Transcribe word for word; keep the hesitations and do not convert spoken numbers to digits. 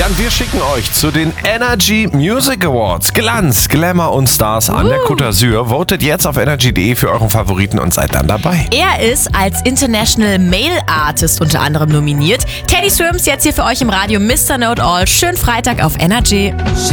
Dann wir schicken euch zu den Energy Music Awards. Glanz, Glamour und Stars an der Côte d'Azur. Votet jetzt auf energy punkt de für euren Favoriten und seid dann dabei. Er ist als International Male Artist unter anderem nominiert. Teddy Swims jetzt hier für euch im Radio Mister Know It All. Schönen Freitag auf Energy.